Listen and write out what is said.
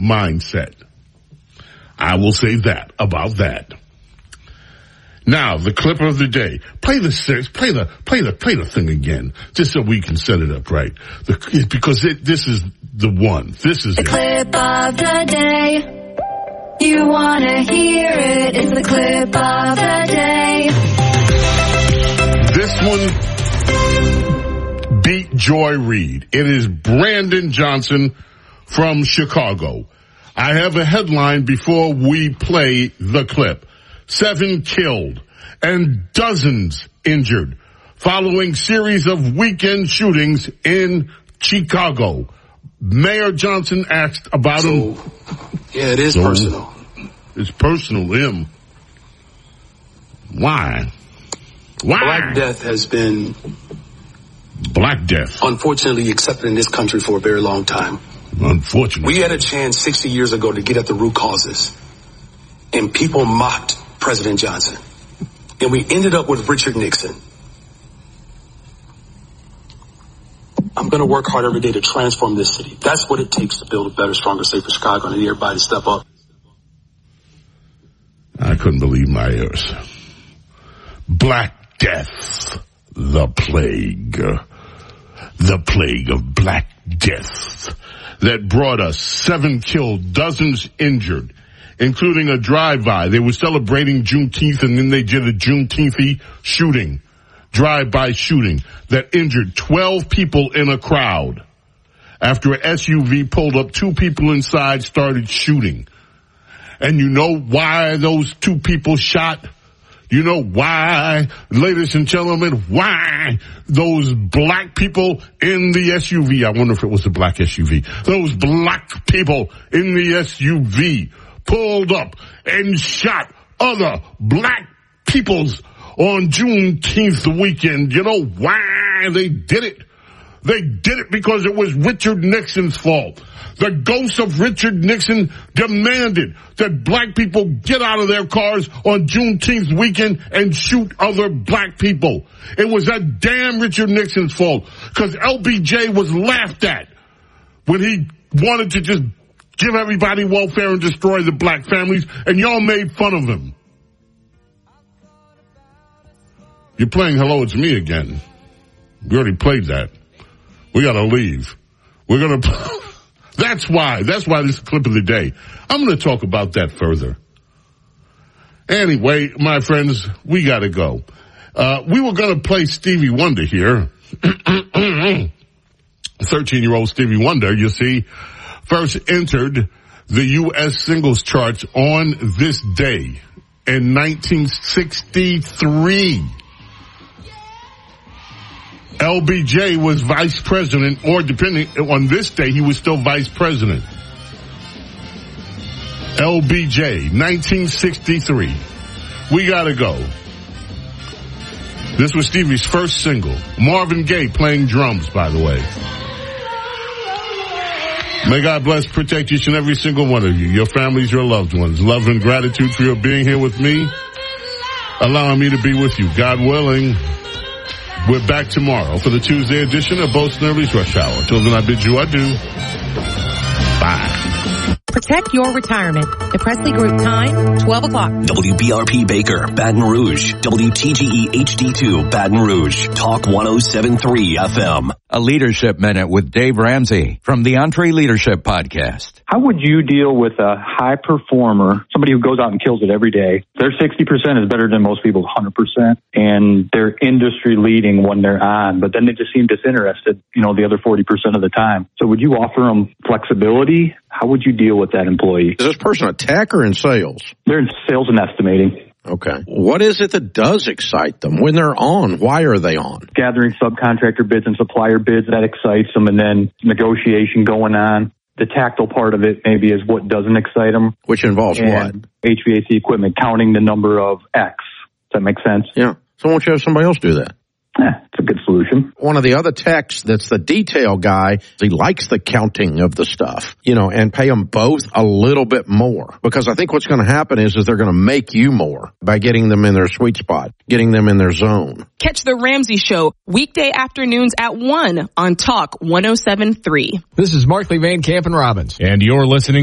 mindset. I will say that about that. Now, the clip of the day. Play the thing again, just so we can set it up right. Because this is the one. This is the clip of the day. You want to hear it. It's the clip of the day. This one beat Joy Reid. It is Brandon Johnson from Chicago. I have a headline before we play the clip. 7 killed and dozens injured following series of weekend shootings in Chicago. Mayor Johnson asked about him. Yeah, it is personal. It's personal to him. Why? Black death has been unfortunately accepted in this country for a very long time. Unfortunately. We had a chance 60 years ago to get at the root causes, and people mocked President Johnson. And we ended up with Richard Nixon. I'm going to work hard every day to transform this city. That's what it takes to build a better, stronger, safer Chicago, and I need everybody to step up. I couldn't believe my ears. Black Death, the plague of Black Death that brought us 7 killed, dozens injured, including a drive-by. They were celebrating Juneteenth, and then they did a Juneteenth shooting, drive-by shooting, that injured 12 people in a crowd. After an SUV pulled up, 2 people inside started shooting. And you know why those 2 people shot? You know why, ladies and gentlemen, why those black people in the SUV, I wonder if it was a black SUV, those black people in the SUV pulled up and shot other black peoples on Juneteenth weekend. You know why they did it? They did it because it was Richard Nixon's fault. The ghost of Richard Nixon demanded that black people get out of their cars on Juneteenth weekend and shoot other black people. It was that damn Richard Nixon's fault, because LBJ was laughed at when he wanted to just give everybody welfare and destroy the black families, and y'all made fun of him. You're playing Hello, It's Me again. We already played that. We gotta leave. That's why this is the clip of the day. I'm gonna talk about that further. Anyway, my friends, we gotta go. We were gonna play Stevie Wonder here. 13-year-old Stevie Wonder, you see, first entered the U.S. singles charts on this day in 1963. LBJ was vice president, or depending on this day, he was still vice president. LBJ, 1963. We gotta go. This was Stevie's first single. Marvin Gaye playing drums, by the way. May God bless, protect each and every single one of you, your families, your loved ones. Love and gratitude for your being here with me, allowing me to be with you. God willing, we're back tomorrow for the Tuesday edition of Bo Snerdley's Rush Hour. Till then, I bid you adieu. Bye. Protect your retirement. The Presley Group time, 12 o'clock. WBRP Baker, Baton Rouge. WTGE HD2, Baton Rouge. Talk 107.3 FM. A Leadership Minute with Dave Ramsey from the EntreLeadership Podcast. How would you deal with a high performer, somebody who goes out and kills it every day? Their 60% is better than most people's 100%, and they're industry leading when they're on, but then they just seem disinterested, the other 40% of the time. So would you offer them flexibility? How would you deal with that employee? Is this person a tech or in sales? They're in sales and estimating. Okay. What is it that does excite them? When they're on, why are they on? Gathering subcontractor bids and supplier bids, that excites them, and then negotiation going on. The tactile part of it maybe is what doesn't excite them. Which involves what? HVAC equipment, counting the number of X. Does that make sense? Yeah. So why don't you have somebody else do that? It's a good solution. One of the other techs that's the detail guy, he likes the counting of the stuff, and pay them both a little bit more. Because I think what's going to happen is they're going to make you more by getting them in their sweet spot, getting them in their zone. Catch The Ramsey Show weekday afternoons at 1 on Talk 107.3. This is Markley, Van Camp, and Robbins, and you're listening